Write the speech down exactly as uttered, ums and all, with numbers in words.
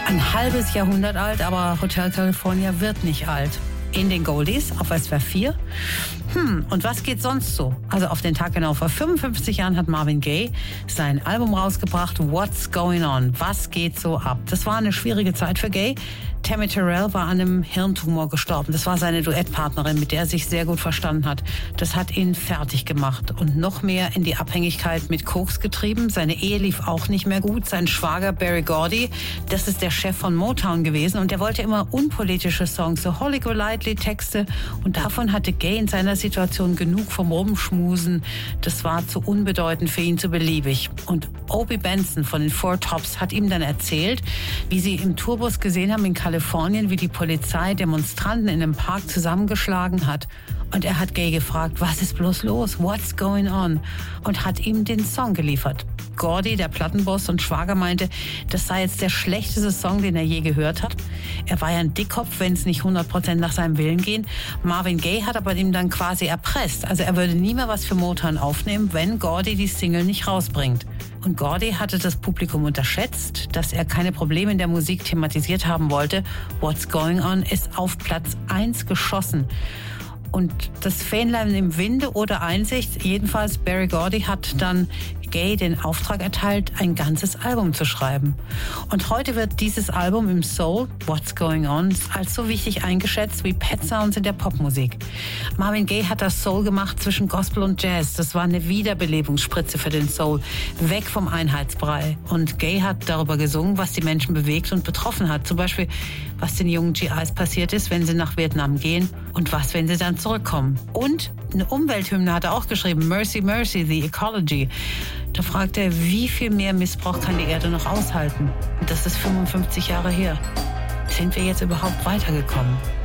Ein halbes Jahrhundert alt, aber Hotel California wird nicht alt. In den Goldies auf S W R vier. Hm, und was geht sonst so? Also auf den Tag genau vor fünfundfünfzig Jahren hat Marvin Gaye sein Album rausgebracht, What's Going On? Was geht so ab? Das war eine schwierige Zeit für Gaye. Tammy Terrell war an einem Hirntumor gestorben. Das war seine Duettpartnerin, mit der er sich sehr gut verstanden hat. Das hat ihn fertig gemacht und noch mehr in die Abhängigkeit mit Koks getrieben. Seine Ehe lief auch nicht mehr gut. Sein Schwager Berry Gordy, das ist der Chef von Motown gewesen und der wollte immer unpolitische Songs, so Holly Golightly Texte, und davon hatte Gaye in seiner Situation genug vom Rumschmusen. Das war zu unbedeutend für ihn, zu beliebig. Und Obie Benson von den Four Tops hat ihm dann erzählt, wie sie im Tourbus gesehen haben in Kalifornien, wie die Polizei Demonstranten in einem Park zusammengeschlagen hat. Und er hat Gaye gefragt, was ist bloß los? What's going on? Und hat ihm den Song geliefert. Gordy, der Plattenboss und Schwager, meinte, das sei jetzt der schlechteste Song, den er je gehört hat. Er war ja ein Dickkopf, wenn es nicht hundert Prozent nach seinem Willen ging. Marvin Gaye hat aber ihm dann quasi erpresst. Also er würde nie mehr was für Motown aufnehmen, wenn Gordy die Single nicht rausbringt. Und Gordy hatte das Publikum unterschätzt, dass er keine Probleme in der Musik thematisiert haben wollte. What's Going On ist auf Platz eins geschossen. Und das Fähnlein im Winde oder Einsicht, jedenfalls Berry Gordy hat dann Gaye den Auftrag erteilt, ein ganzes Album zu schreiben. Und heute wird dieses Album im Soul, What's Going On, als so wichtig eingeschätzt wie Pet Sounds in der Popmusik. Marvin Gaye hat das Soul gemacht zwischen Gospel und Jazz. Das war eine Wiederbelebungsspritze für den Soul, weg vom Einheitsbrei. Und Gaye hat darüber gesungen, was die Menschen bewegt und betroffen hat. Zum Beispiel, was den jungen G Is passiert ist, wenn sie nach Vietnam gehen und was, wenn sie dann zurückkommen. Und eine Umwelthymne hat er auch geschrieben, Mercy, Mercy, The Ecology. Da fragt er, wie viel mehr Missbrauch kann die Erde noch aushalten? Und das ist fünfundfünfzig Jahre her. Sind wir jetzt überhaupt weitergekommen?